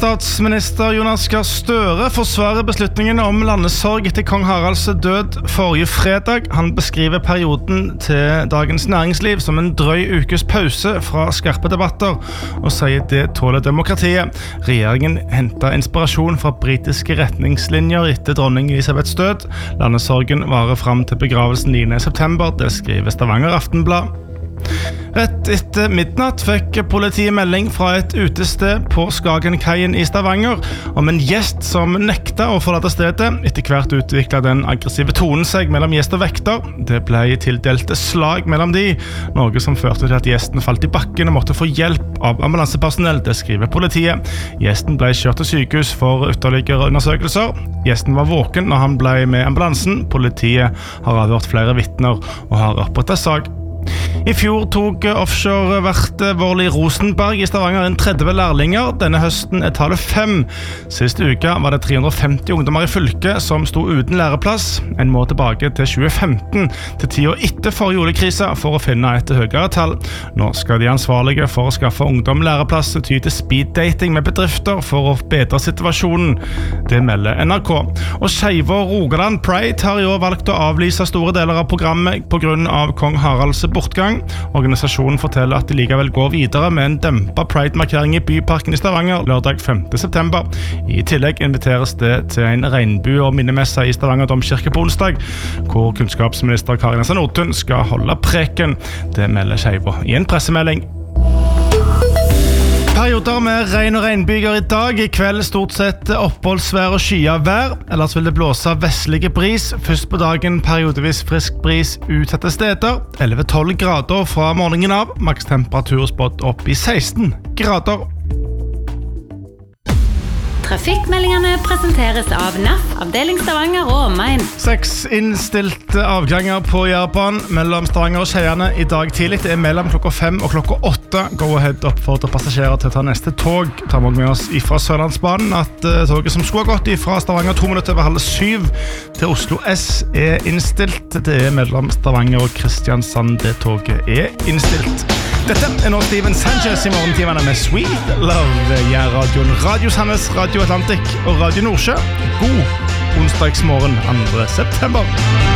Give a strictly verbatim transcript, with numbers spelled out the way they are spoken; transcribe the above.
Statsminister Jonas Gahr Støre forsvarer beslutningen om landesorg etter kong Haralds død forrige fredag. Han beskriver perioden til Dagens Næringsliv som en drøy ukes pause fra skarpe debatter, og sier det tåler demokratiet. Regjeringen hentet inspirasjon fra britiske retningslinjer etter dronning Elisabeths død. Landesorgen varer frem til begravelsen niende september, det skriver Stavanger Aftenblad. Rett etter midnatt fikk politiet melding fra et utested på Skagenkaien i Stavanger om en gjest som nekta å forlate stedet. Etter hvert utviklet den aggressive tonen seg mellom gjest og vekter. Det ble tildelt slag mellom de, noe som førte til at gjesten falt i bakken og måtte få hjelp av ambulansepersonell, det skriver politiet. Gjesten ble kjørt til sykehus for ytterligere undersøkelser. Gjesten var våken når han ble med ambulansen. Politiet har avhørt flere vitner og har opprettet sak. I fjor tok offshore-vert Vorli Rosenberg i Stavanger en tredve lærlinger. Denne høsten er tallet fem. Siste uke var det tre hundre og femti ungdommer i fylket som sto uten læreplass. En må tilbake til tjue femten, til tida etter forrige oljekrisa, for å finne et høyere tall. Nå skal de ansvarlige for å skaffe ungdom læreplass ty til speeddating med bedrifter for å bedre situasjonen. Det melder N R K. Og Skeive og Rogaland Pride har i år valgt å avlyse store deler av programmet på grunn av kong Haralds bortgang. Organisasjonen forteller at de likevel går videre med en dempet Pride-markering i Byparken i Stavanger lørdag femte september. I tillegg inviteres det til en regnbue- og minnemesse i Stavanger Domkirke på onsdag, hvor kunnskapsminister Kari Nessa Nordtun skal holde preken. Det melder Skeive i en pressemelding. Perioder med regn og regnbyger i dag. I kveld stort sett oppholdsvær og skyet vær. Ellers vil det blåse vestlige bris. Først på dagen periodevis frisk bris utsatte steder. elleve til tolv grader fra morgenen av. Maks temperatur spådd opp i seksten grader. Trafikkmeldingene presenteres av N A F, avdeling Stavanger og omegn. Seks innstilte avganger på Jærbanen mellom Stavanger og Skeiane i dag tidlig. Det er mellom klokka fem og klokka åtte. Go ahead oppfordrer passasjerer til å ta neste tog. Ta med oss ifra Sørlandsbanen at uh, toget som skulle ha gått ifra Stavanger to minutter over halv syv til Oslo S er innstilt. Det er mellom Stavanger og Kristiansand. Det toget er innstilt. Dette er nå Steven Sanchez i morgentimene med Sweet Love. Jærradioen, Radio Sandnes, Radio Atlantic og Radio Nordsjø. God onsdagsmorgen andre september.